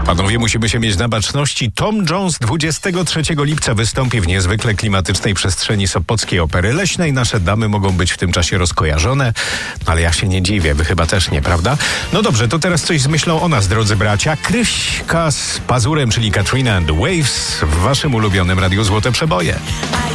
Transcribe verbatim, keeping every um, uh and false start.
Panowie, musimy się mieć na baczności. Tom Jones dwudziestego trzeciego lipca wystąpi w niezwykle klimatycznej przestrzeni Sopockiej Opery Leśnej. Nasze damy mogą być w tym czasie rozkojarzone, ale ja się nie dziwię, wy chyba też nie, prawda? No dobrze, to teraz coś z myślą o nas, drodzy bracia. Kryśka z Pazurem, czyli Katrina and the Waves w waszym ulubionym Radiu Złote Przeboje.